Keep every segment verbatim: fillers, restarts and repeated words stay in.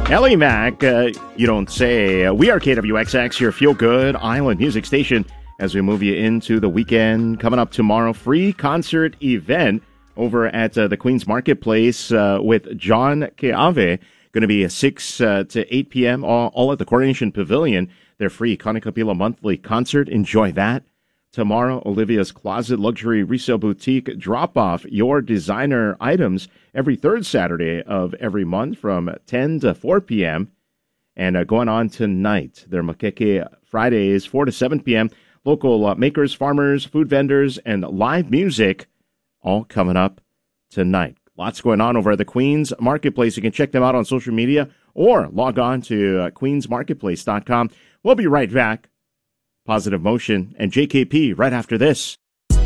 Ellie Mac, uh, you don't say. Uh, we are K W X X, your feel-good island music station, as we move you into the weekend. Coming up tomorrow, free concert event over at uh, the Queen's Marketplace uh, with John Keave. Going to be six uh, to eight p.m., all, all at the Coronation Pavilion. Their free Kanikapila monthly concert. Enjoy that. Tomorrow, Olivia's Closet Luxury Resale Boutique. Drop off your designer items every third Saturday of every month from ten to four p.m. And uh, going on tonight, their Makeke Fridays, four to seven p.m. Local uh, makers, farmers, food vendors, and live music all coming up tonight. Lots going on over at the Queen's Marketplace. You can check them out on social media or log on to uh, queens marketplace dot com. We'll be right back. Positive Motion and J K P right after this.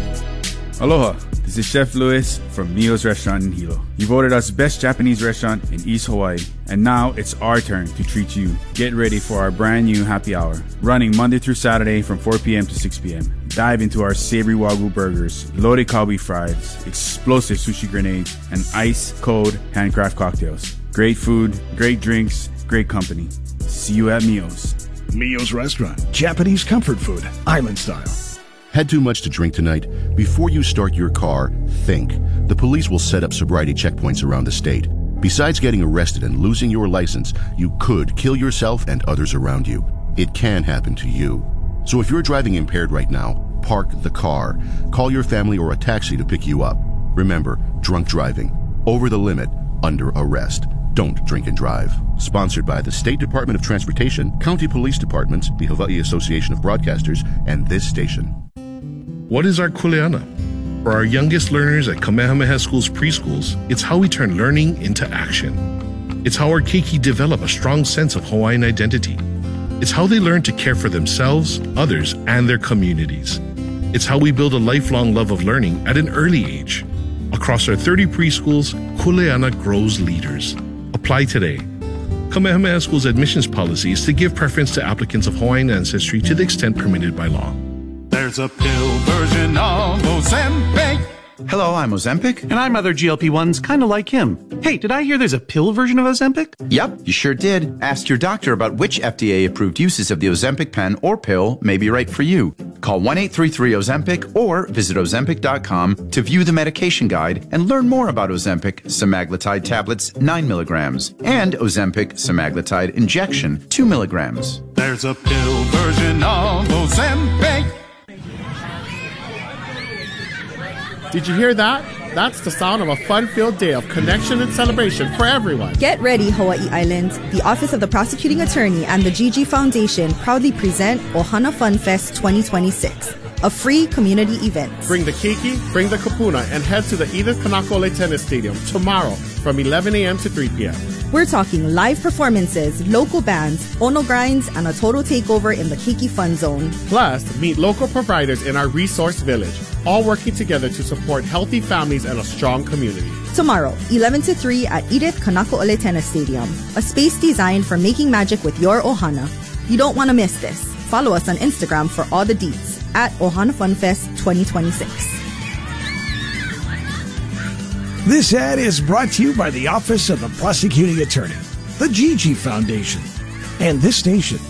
Aloha, this is Chef Lewis from Mio's Restaurant in Hilo. You voted us best Japanese restaurant in East Hawaii, and now it's our turn to treat you. Get ready for our brand new happy hour, running Monday through Saturday from four p.m. to six p.m. Dive into our savory wagyu burgers, loaded kawi fries, explosive sushi grenades, and ice-cold handcraft cocktails. Great food, great drinks, great company. See you at Mio's. Mio's Restaurant, Japanese comfort food, island style. Had too much to drink tonight? Before you start your car, think. The police will set up sobriety checkpoints around the state. Besides getting arrested and losing your license, you could kill yourself and others around you. It can happen to you. So if you're driving impaired right now, park the car. Call your family or a taxi to pick you up. Remember, drunk driving, over the limit, under arrest. Don't drink and drive. Sponsored by the State Department of Transportation, County Police Departments, the Hawaii Association of Broadcasters, and this station. What is our kuleana? For our youngest learners at Kamehameha School's preschools, it's how we turn learning into action. It's how our keiki develop a strong sense of Hawaiian identity. It's how they learn to care for themselves, others, and their communities. It's how we build a lifelong love of learning at an early age. Across our thirty preschools, Kuleana grows leaders. Apply today. Kamehameha School's admissions policy is to give preference to applicants of Hawaiian ancestry to the extent permitted by law. There's a pill version of Ozempic. Hello, I'm Ozempic. And I'm other G L P ones kind of like him. Hey, did I hear there's a pill version of Ozempic? Yep, you sure did. Ask your doctor about which F D A-approved uses of the Ozempic pen or pill may be right for you. Call one eight three three Ozempic or visit ozempic dot com to view the medication guide and learn more about Ozempic semaglutide tablets nine milligrams and Ozempic semaglutide injection two milligrams. There's a pill version of Ozempic. Did you hear that? That's the sound of a fun-filled day of connection and celebration for everyone. Get ready, Hawaii Island. The Office of the Prosecuting Attorney and the G G Foundation proudly present Ohana Fun Fest twenty twenty-six, a free community event. Bring the keiki, bring the kapuna, and head to the Edith Kanakole Tennis Stadium tomorrow from eleven a.m. to three p.m. We're talking live performances, local bands, Ono grinds, and a total takeover in the Keiki Fun Zone. Plus, meet local providers in our resource village, all working together to support healthy families and a strong community. Tomorrow, eleven to three at Edith Kanakole Tennis Stadium, a space designed for making magic with your Ohana. You don't want to miss this. Follow us on Instagram for all the deets at Ohana Fun Fest twenty twenty-six. This ad is brought to you by the Office of the Prosecuting Attorney, the G G Foundation, and this station.